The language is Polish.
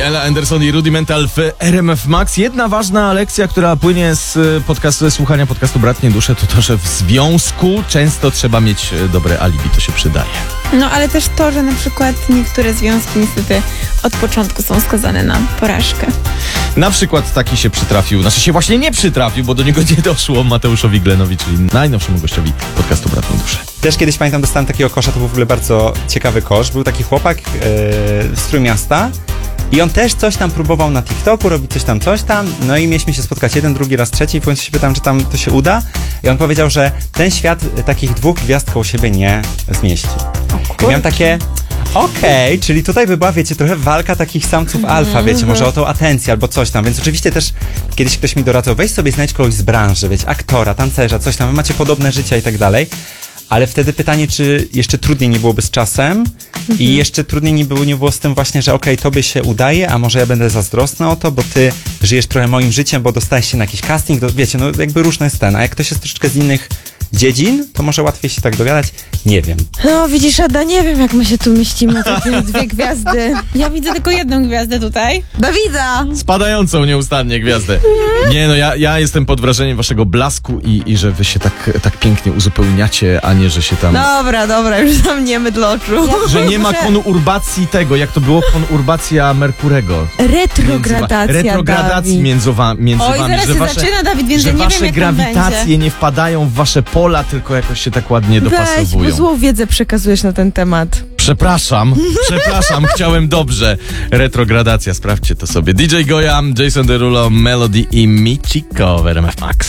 Ella Anderson i Rudimental w RMF Max. Jedna ważna lekcja, która płynie z podcastu, ze słuchania podcastu Bratnie Dusze, to to, że w związku często trzeba mieć dobre alibi, to się przydaje. No ale też to, że na przykład niektóre związki niestety od początku są skazane na porażkę. Na przykład taki się przytrafił, znaczy się właśnie nie przytrafił, bo do niego nie doszło, Mateuszowi Glenowi, czyli najnowszemu gościowi podcastu Bratnie Dusze. Też kiedyś pamiętam, dostałem takiego kosza, to był w ogóle bardzo ciekawy kosz. Był taki chłopak z Trójmiasta i on też coś tam próbował na TikToku, robić coś tam. No i mieliśmy się spotkać jeden, drugi raz, trzeci i w końcu się pytam, czy tam to się uda. I on powiedział, że ten świat takich 2 gwiazd koło siebie nie zmieści. I miałem takie... Okej, czyli tutaj by była, wiecie, trochę walka takich samców alfa, wiecie, może o tą atencję albo coś tam, więc oczywiście też kiedyś ktoś mi doradzał, weź sobie znajdź kogoś z branży, wiecie, aktora, tancerza, coś tam, wy macie podobne życia i tak dalej, ale wtedy pytanie, czy jeszcze trudniej nie byłoby z czasem i jeszcze trudniej nie było z tym właśnie, że okej, tobie się udaje, a może ja będę zazdrosny o to, bo ty żyjesz trochę moim życiem, bo dostałeś się na jakiś casting, wiecie, no jakby różne jest ten, a jak ktoś jest troszeczkę z innych dziedzin, to może łatwiej się tak dogadać. Nie wiem. No widzisz, Ada, nie wiem, jak my się tu mieścimy, te 2 gwiazdy. Ja widzę tylko jedną gwiazdę tutaj. Dawida! Spadającą nieustannie gwiazdę. Nie no, ja jestem pod wrażeniem waszego blasku i że wy się tak pięknie uzupełniacie, a nie, że się tam... Dobra, już tam nie mydl oczu. Że nie ma konurbacji tego, jak to było konurbacja Merkurego. Retrogradacji między wami. Oj, zaraz że się zaczyna, Dawid, więc że ja nie wasze wiem, jak tam grawitacje będzie. nie wpadają w wasze pola, tylko jakoś się tak ładnie Weź, dopasowują. bo złą wiedzę przekazujesz na ten temat. Przepraszam, chciałem dobrze. Retrogradacja, sprawdźcie to sobie. DJ Goya, Jason Derulo, Melody i Michiko w RMF Max.